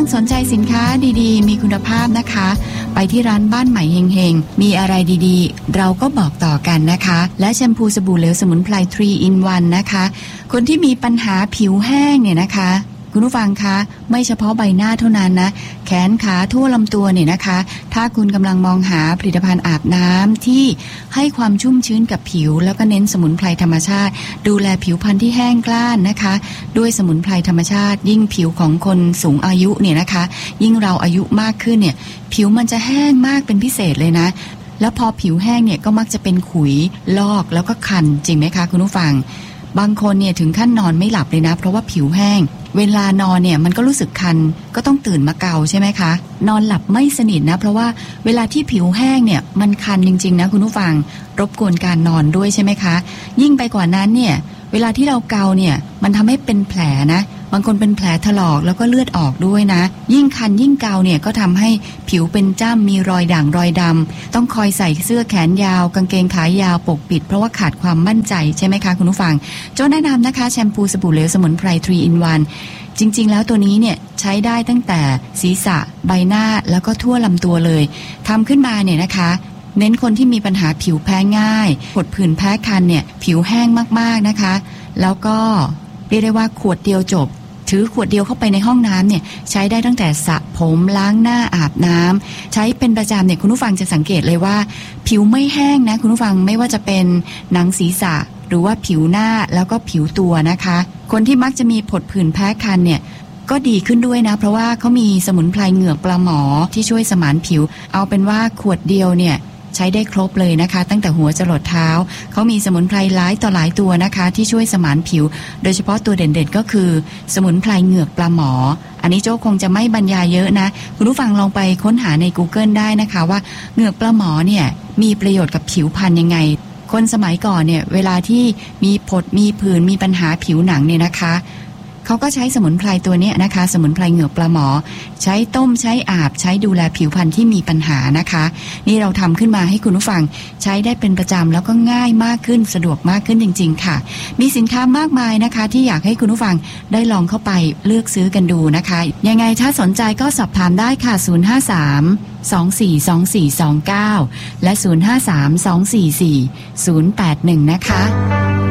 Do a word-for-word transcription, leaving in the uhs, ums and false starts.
สนใจสินค้าดีๆมีคุณภาพนะคะไปที่ร้านบ้านใหม่เฮงๆมีอะไรดีๆเราก็บอกต่อกันนะคะและแชมพูสบู่เหลวสมุนไพรทรี อิน วัน นะคะคนที่มีปัญหาผิวแห้งเนี่ยนะคะคุณผู้ฟังคะไม่เฉพาะใบหน้าเท่านั้นนะแขนขาทั่วลำตัวเนี่ยนะคะถ้าคุณกำลังมองหาผลิตภัณฑ์อาบน้ำที่ให้ความชุ่มชื้นกับผิวแล้วก็เน้นสมุนไพรธรรมชาติดูแลผิวพรรณที่แห้งกร้านนะคะด้วยสมุนไพรธรรมชาติยิ่งผิวของคนสูงอายุเนี่ยนะคะยิ่งเราอายุมากขึ้นเนี่ยผิวมันจะแห้งมากเป็นพิเศษเลยนะแล้วพอผิวแห้งเนี่ยก็มักจะเป็นขุยลอกแล้วก็คันจริงไหมคะคุณผู้ฟังบางคนเนี่ยถึงขั้นนอนไม่หลับเลยนะเพราะว่าผิวแห้งเวลานอนเนี่ยมันก็รู้สึกคันก็ต้องตื่นมาเกาใช่ไหมคะนอนหลับไม่สนิทนะเพราะว่าเวลาที่ผิวแห้งเนี่ยมันคันจริงๆนะคุณผู้ฟังรบกวนการนอนด้วยใช่ไหมคะยิ่งไปกว่านั้นเนี่ยเวลาที่เราเกาเนี่ยมันทำให้เป็นแผลนะบางคนเป็นแผลถลอกแล้วก็เลือดออกด้วยนะยิ่งคันยิ่งเกาเนี่ยก็ทำให้ผิวเป็นจ้ำมีรอยด่างรอยดำต้องคอยใส่เสื้อแขนยาวกางเกงขายาวปกปิดเพราะว่าขาดความมั่นใจใช่ไหมคะคุณผู้ฟังโจ้แนะนำนะคะแชมพูสบู่เหลวสมุนไพรทรี อิน วัน จริงๆแล้วตัวนี้เนี่ยใช้ได้ตั้งแต่ศีรษะใบหน้าแล้วก็ทั่วลำตัวเลยทำขึ้นมาเนี่ยนะคะเน้นคนที่มีปัญหาผิวแพ้ง่ายผดผื่นแพ้คันเนี่ยผิวแห้งมากๆนะคะแล้วก็เรียกได้ว่าขวดเดียวจบถือขวดเดียวเข้าไปในห้องน้ำเนี่ยใช้ได้ตั้งแต่สระผมล้างหน้าอาบน้ำใช้เป็นประจำเนี่ยคุณผู้ฟังจะสังเกตเลยว่าผิวไม่แห้งนะคุณผู้ฟังไม่ว่าจะเป็นหนังศีรษะหรือว่าผิวหน้าแล้วก็ผิวตัวนะคะคนที่มักจะมีผดผื่นแพ้คันเนี่ยก็ดีขึ้นด้วยนะเพราะว่าเขามีสมุนไพรเหงือกปลาหมอที่ช่วยสมานผิวเอาเป็นว่าขวดเดียวเนี่ยใช้ได้ครบเลยนะคะตั้งแต่หัวจรดเท้าเขามีสมุนไพรหลายต่อหลายตัวนะคะที่ช่วยสมานผิวโดยเฉพาะตัวเด่นๆก็คือสมุนไพรเหงือกปลาหมออันนี้โจ้คงจะไม่บรรยายเยอะนะคุณผู้ฟังลองไปค้นหาใน Google ได้นะคะว่าเหงือกปลาหมอเนี่ยมีประโยชน์กับผิวพรรณยังไงคนสมัยก่อนเนี่ยเวลาที่มีผดมีผื่นมีปัญหาผิวหนังเนี่ยนะคะเขาก็ใช้สมุนไพรตัวนี้นะคะสมุนไพรเหงือกปลาหมอใช้ต้มใช้อาบใช้ดูแลผิวพรรณที่มีปัญหานะคะนี่เราทำขึ้นมาให้คุณผู้ฟังใช้ได้เป็นประจำแล้วก็ง่ายมากขึ้นสะดวกมากขึ้นจริงๆค่ะมีสินค้ามากมายนะคะที่อยากให้คุณผู้ฟังได้ลองเข้าไปเลือกซื้อกันดูนะคะยังไงถ้าสนใจก็สอบถามได้ค่ะศูนย์ ห้า สาม สอง สี่ สอง สี่ สอง เก้าและศูนย์ ห้า สาม สอง สี่ สี่ ศูนย์ แปด หนึ่งนะคะ